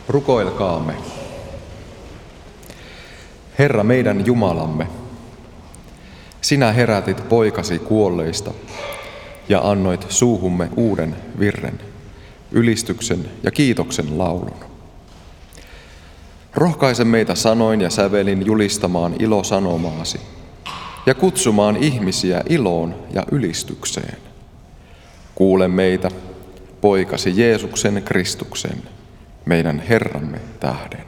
Rukoilkaamme. Herra meidän Jumalamme, sinä herätit poikasi kuolleista ja annoit suuhumme uuden virren, ylistyksen ja kiitoksen laulun. Rohkaise meitä sanoin ja sävelin julistamaan ilosanomaasi ja kutsumaan ihmisiä iloon ja ylistykseen. Kuule meitä, poikasi Jeesuksen Kristuksen, meidän Herramme tähden.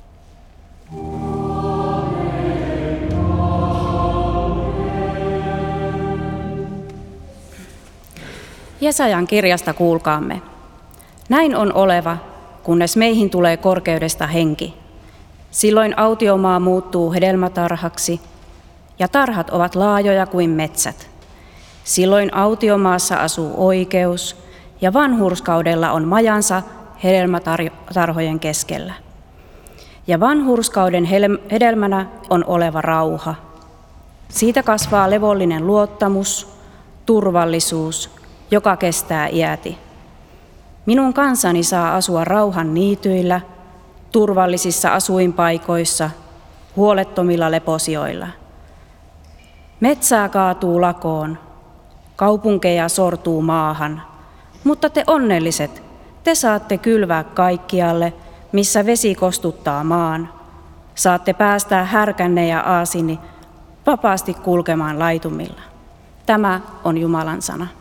Jesajan kirjasta kuulkaamme. Näin on oleva, kunnes meihin tulee korkeudesta henki. Silloin autiomaa muuttuu hedelmätarhaksi, ja tarhat ovat laajoja kuin metsät. Silloin autiomaassa asuu oikeus, ja vanhurskaudella on majansa hedelmätarhojen keskellä. Ja vanhurskauden hedelmänä on oleva rauha. Siitä kasvaa levollinen luottamus, turvallisuus, joka kestää iäti. Minun kansani saa asua rauhan niityillä, turvallisissa asuinpaikoissa, huolettomilla leposijoilla. Metsää kaatuu lakoon, kaupunkeja sortuu maahan, mutta te onnelliset, te saatte kylvää kaikkialle, missä vesi kostuttaa maan. Saatte päästää härkänne ja aasini vapaasti kulkemaan laitumilla. Tämä on Jumalan sana.